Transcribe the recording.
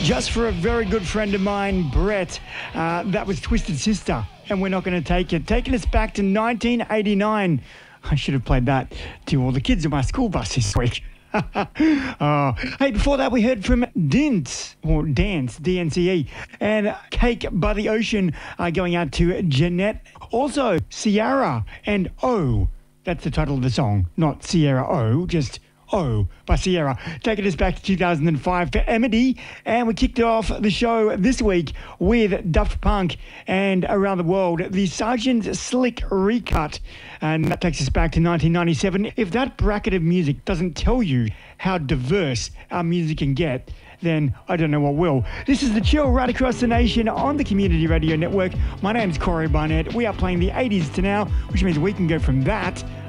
Just for a very good friend of mine, Brett. That was Twisted Sister, and we're not going to take it. Taking us back to 1989. I should have played that to all the kids on my school bus this week. Hey, before that we heard from Dance, DNCE, and Cake by the Ocean, going out to Jeanette. Also, Sierra and O. That's the title of the song, not Sierra O, just O by Sierra. Taking us back to 2005 for Amity. And we kicked off the show this week with Daft Punk and Around the World, the Sergeant Slick recut. And that takes us back to 1997. If that bracket of music doesn't tell you how diverse our music can get, then I don't know what will. This is The Chill right across the nation on the Community Radio Network. My name's Corey Barnett. We are playing the 80s to now, which means we can go from that